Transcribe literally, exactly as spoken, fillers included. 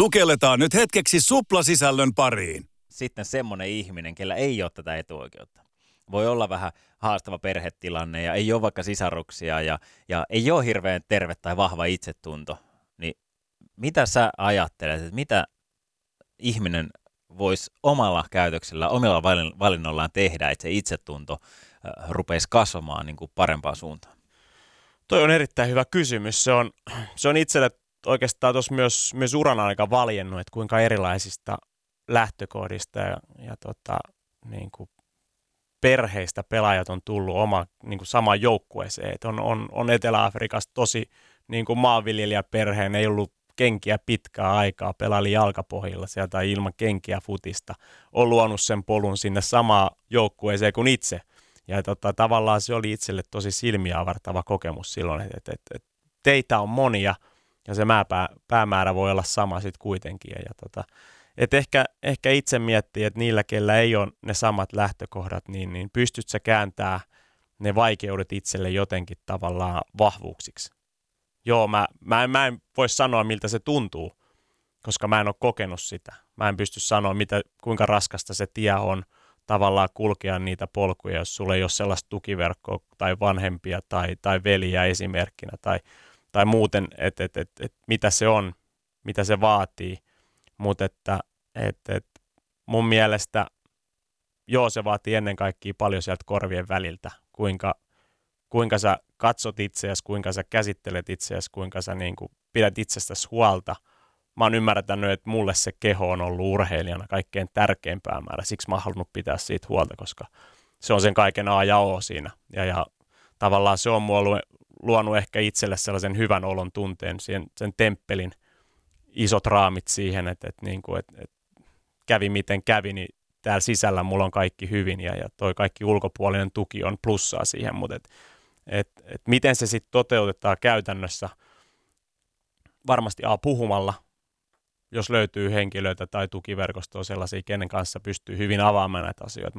Sukelletaan nyt hetkeksi suplasisällön pariin. Sitten semmoinen ihminen, kellä ei ole tätä etuoikeutta. Voi olla vähän haastava perhetilanne ja ei ole vaikka sisaruksia ja, ja ei ole hirveän terve tai vahva itsetunto. Niin mitä sä ajattelet, että mitä ihminen voisi omalla käytöksellä, omilla valinnoillaan tehdä, että se itsetunto äh, rupeisi kasvamaan niin kuin parempaan suuntaan? Toi on erittäin hyvä kysymys. Se on, se on itselle oikeastaan tuossa myös, myös uran aika valjennut, että kuinka erilaisista lähtökohdista ja, ja tota, niin kuin perheistä pelaajat on tullut oma, niin kuin samaan joukkueeseen. Et on, on, on Etelä-Afrikasta tosi niin kuin maanviljelijäperheen, ei ollut kenkiä pitkää aikaa, pelaili jalkapohjilla sieltä ilman kenkiä futista, on luonut sen polun sinne samaan joukkueeseen kuin itse. Ja tota, tavallaan se oli itselle tosi silmiä avartava kokemus silloin, että et, et, et teitä on monia ja se pääpää, päämäärä voi olla sama sitten kuitenkin. Ja, ja tota, et ehkä, ehkä itse miettii, että niillä, kellä ei ole ne samat lähtökohdat, niin, niin pystyt sä kääntämään ne vaikeudet itselle jotenkin tavallaan vahvuuksiksi. Joo, mä, mä, en, mä en voi sanoa, miltä se tuntuu, koska mä en ole kokenut sitä. Mä en pysty sanoa, mitä, kuinka raskasta se tie on tavallaan kulkea niitä polkuja, jos sulla ei ole sellaista tukiverkkoa tai vanhempia tai, tai veliä esimerkkinä tai, tai muuten, että et, et, et, mitä se on, mitä se vaatii. Mutta että et, et, mun mielestä joo, se vaatii ennen kaikkea paljon sieltä korvien väliltä, kuinka, kuinka sä katsot itseäsi, kuinka sä käsittelet itseäsi, kuinka sä niin kuin pidät itsestäsi huolta. Mä oon ymmärtänyt, että mulle se keho on ollut urheilijana kaikkein tärkein päämäärä. Siksi mä oon halunnut pitää siitä huolta, koska se on sen kaiken A ja O siinä. Ja, ja tavallaan se on mulle luonut ehkä itselle sellaisen hyvän olon tunteen, sen, sen temppelin isot raamit siihen, että, että, niin kuin, että, että kävi miten kävi, niin täällä sisällä mulla on kaikki hyvin ja, ja toi kaikki ulkopuolinen tuki on plussaa siihen, mutta et, et, et miten se sitten toteutetaan käytännössä, varmasti A puhumalla, jos löytyy henkilöitä tai tukiverkostoa sellaisia, kenen kanssa pystyy hyvin avaamaan näitä asioita.